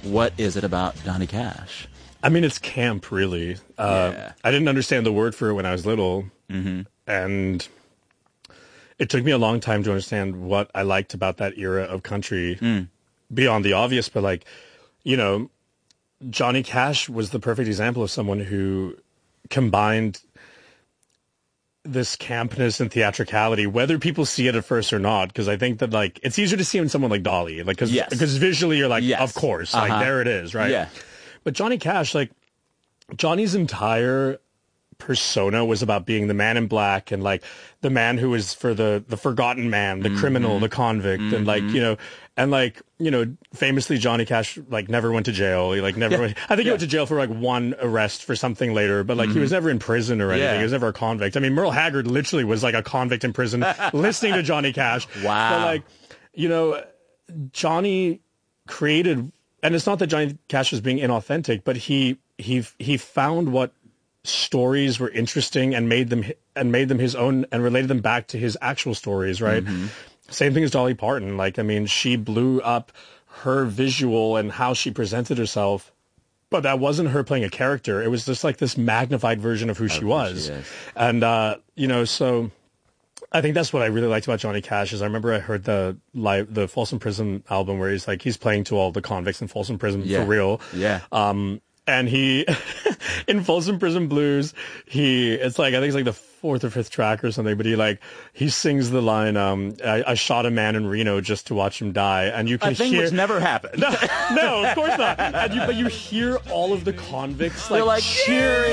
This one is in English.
what is it about Johnny Cash? I mean, it's camp, really. Yeah. I didn't understand the word for it when I was little. And it took me a long time to understand what I liked about that era of country beyond the obvious. But, like, you know, Johnny Cash was the perfect example of someone who combined this campness and theatricality, whether people see it at first or not, because I think that, like, it's easier to see in someone like Dolly, like, because visually you're like, of course, like, there it is, right? Yeah. But Johnny Cash, like, Johnny's entire persona was about being the man in black and, like, the man who was for the forgotten man, the criminal, the convict, and, like, you know, and, like, you know, famously Johnny Cash, like, never went to jail. He, like, never went, I think he went to jail for, like, one arrest for something later, but, like, he was never in prison or anything. He was never a convict. I mean, Merle Haggard literally was, like, a convict in prison listening to Johnny Cash. Wow. But, like, you know, Johnny created, and it's not that Johnny Cash was being inauthentic, but he found what stories were interesting and made them his own and related them back to his actual stories, right? Same thing as Dolly Parton. Like, I mean, she blew up her visual and how she presented herself, but that wasn't her playing a character. It was just like this magnified version of who she was. And, you know, so I think that's what I really liked about Johnny Cash is I remember I heard the Folsom Prison album where he's playing to all the convicts in Folsom Prison for real. And he, in Folsom Prison Blues, it's like, I think it's like the fourth or fifth track or something, but he sings the line, I shot a man in Reno just to watch him die. And you can hear. Which never happened. No, of course not. But you hear all of the convicts like cheering.